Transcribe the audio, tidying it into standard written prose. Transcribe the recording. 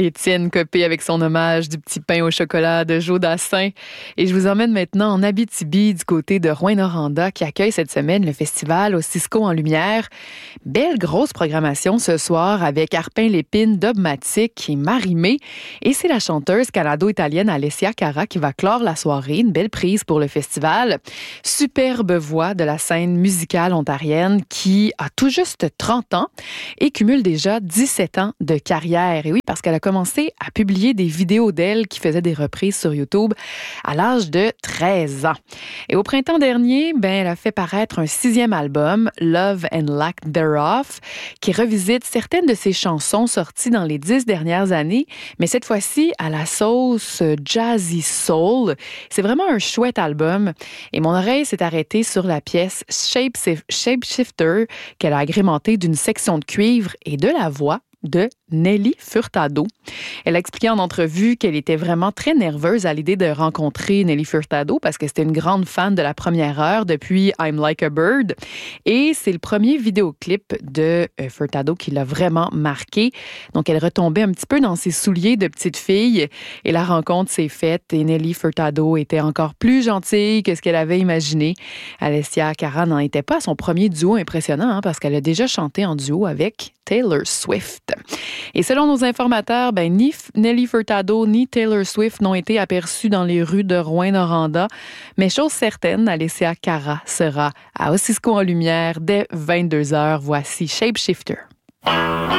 Étienne Copé avec son hommage du petit pain au chocolat de Joe Dassin. Et je vous emmène maintenant en Abitibi, du côté de Rouyn-Noranda, qui accueille cette semaine le festival Au Cisco en Lumière. Belle grosse programmation ce soir avec Arpin Lépine, Dogmatique et Marie-Mé. Et c'est la chanteuse canado-italienne Alessia Cara qui va clore la soirée. Une belle prise pour le festival. Superbe voix de la scène musicale ontarienne qui a tout juste 30 ans et cumule déjà 17 ans de carrière. Et oui, parce qu'elle a commencé à publier des vidéos d'elle qui faisaient des reprises sur YouTube à l'âge de 13 ans. Et au printemps dernier, elle a fait paraître un 6e album, Love and Lack Thereof, qui revisite certaines de ses chansons sorties dans les 10 dernières années, mais cette fois-ci à la sauce jazzy soul. C'est vraiment un chouette album. Et mon oreille s'est arrêtée sur la pièce Shapeshifter qu'elle a agrémentée d'une section de cuivre et de la voix de Nelly Furtado. Elle a expliqué en entrevue qu'elle était vraiment très nerveuse à l'idée de rencontrer Nelly Furtado parce que c'était une grande fan de la première heure depuis I'm Like a Bird. Et c'est le premier vidéoclip de Furtado qui l'a vraiment marqué. Donc, elle retombait un petit peu dans ses souliers de petite fille et la rencontre s'est faite et Nelly Furtado était encore plus gentille que ce qu'elle avait imaginé. Alessia Cara n'en était pas à son premier duo impressionnant parce qu'elle a déjà chanté en duo avec Taylor Swift. Et selon nos informateurs, ni Nelly Furtado ni Taylor Swift n'ont été aperçus dans les rues de Rouyn-Noranda. Mais chose certaine, Alessia Cara sera à Au Cisco en Lumière dès 22h. Voici Shapeshifter.